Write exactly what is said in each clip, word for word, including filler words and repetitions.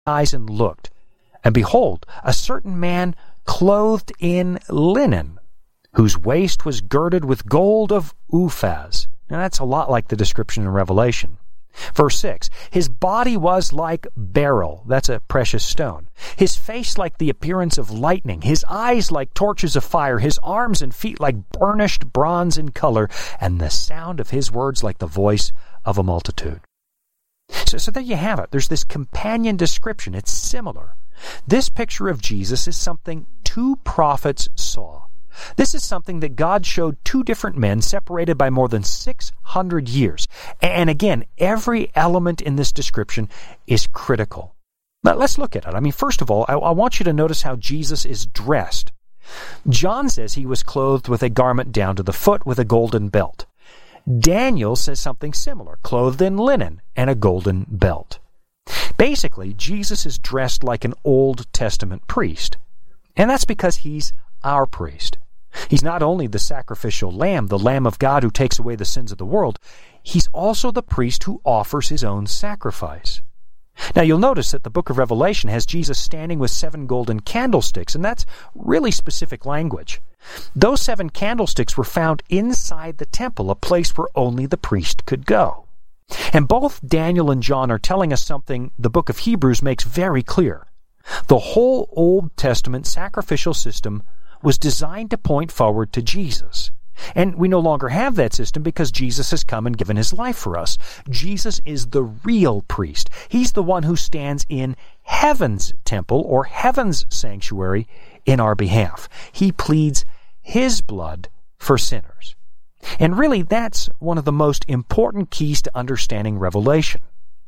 eyes and looked, and behold, a certain man clothed in linen, whose waist was girded with gold of Uphaz. Now that's a lot like the description in Revelation. Verse six, his body was like beryl, that's a precious stone. His face like the appearance of lightning, his eyes like torches of fire, his arms and feet like burnished bronze in color, and the sound of his words like the voice of a multitude. So, so there you have it. There's this companion description. It's similar. This picture of Jesus is something two prophets saw. This is something that God showed two different men separated by more than six hundred years. And again, every element in this description is critical. Now, let's look at it. I mean, first of all, I, I want you to notice how Jesus is dressed. John says he was clothed with a garment down to the foot with a golden belt. Daniel says something similar, clothed in linen and a golden belt. Basically, Jesus is dressed like an Old Testament priest. And that's because he's our priest. He's not only the sacrificial lamb, the Lamb of God who takes away the sins of the world, he's also the priest who offers his own sacrifice. Now you'll notice that the book of Revelation has Jesus standing with seven golden candlesticks, and that's really specific language. Those seven candlesticks were found inside the temple, a place where only the priest could go. And both Daniel and John are telling us something the book of Hebrews makes very clear. The whole Old Testament sacrificial system was designed to point forward to Jesus. And we no longer have that system because Jesus has come and given his life for us. Jesus is the real priest. He's the one who stands in heaven's temple or heaven's sanctuary in our behalf. He pleads his blood for sinners. And really, that's one of the most important keys to understanding Revelation.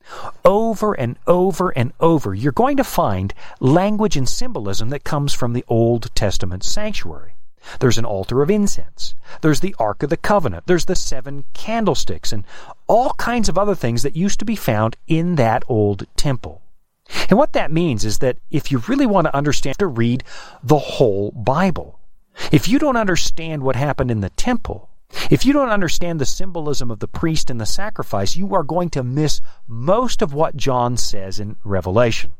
Over and over and over, you're going to find language and symbolism that comes from the Old Testament sanctuary. There's an altar of incense. There's the Ark of the Covenant. There's the seven candlesticks and all kinds of other things that used to be found in that old temple. And what that means is that if you really want to understand, you have to read the whole Bible. If you don't understand what happened in the temple, if you don't understand the symbolism of the priest and the sacrifice, you are going to miss most of what John says in Revelation.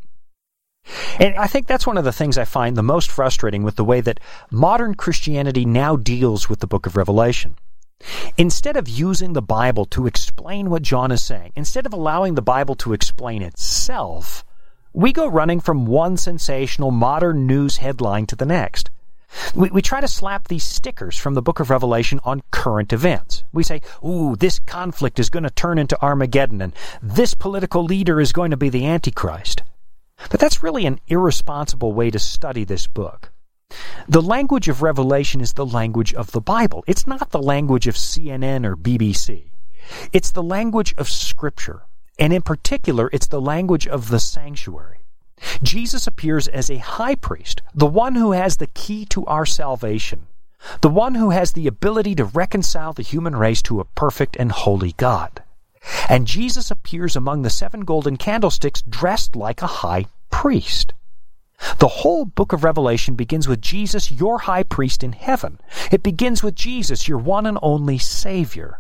And I think that's one of the things I find the most frustrating with the way that modern Christianity now deals with the book of Revelation. Instead of using the Bible to explain what John is saying, instead of allowing the Bible to explain itself, we go running from one sensational modern news headline to the next. We, we try to slap these stickers from the book of Revelation on current events. We say, ooh, this conflict is going to turn into Armageddon, and this political leader is going to be the Antichrist. But that's really an irresponsible way to study this book. The language of Revelation is the language of the Bible. It's not the language of C N N or B B C. It's the language of Scripture, and in particular, it's the language of the sanctuary. Jesus appears as a high priest, the one who has the key to our salvation, the one who has the ability to reconcile the human race to a perfect and holy God. And Jesus appears among the seven golden candlesticks dressed like a high priest. The whole book of Revelation begins with Jesus, your high priest in heaven. It begins with Jesus, your one and only Savior.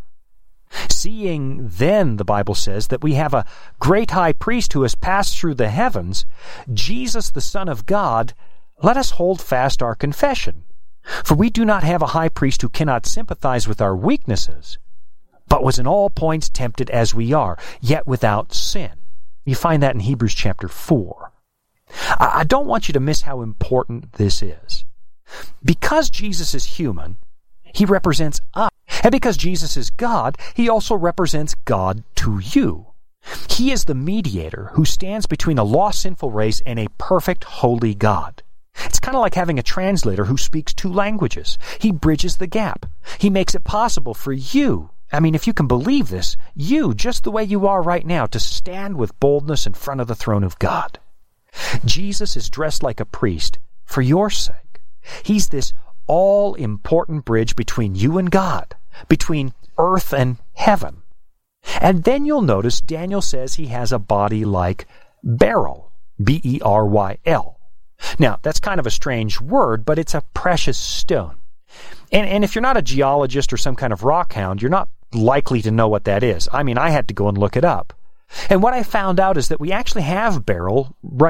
Seeing then, the Bible says, that we have a great high priest who has passed through the heavens, Jesus the Son of God, let us hold fast our confession. For we do not have a high priest who cannot sympathize with our weaknesses, but was in all points tempted as we are, yet without sin. You find that in Hebrews chapter four. I don't want you to miss how important this is. Because Jesus is human, he represents us. And because Jesus is God, he also represents God to you. He is the mediator who stands between a lost sinful race and a perfect holy God. It's kind of like having a translator who speaks two languages. He bridges the gap. He makes it possible for you, I mean, if you can believe this, you, just the way you are right now, to stand with boldness in front of the throne of God. Jesus is dressed like a priest for your sake. He's this all-important bridge between you and God, between earth and heaven. And then you'll notice Daniel says he has a body like beryl, B E R Y L. Now, that's kind of a strange word, but it's a precious stone. And, and if you're not a geologist or some kind of rock hound, you're not likely to know what that is. I mean, I had to go and look it up. And what I found out is that we actually have beryl right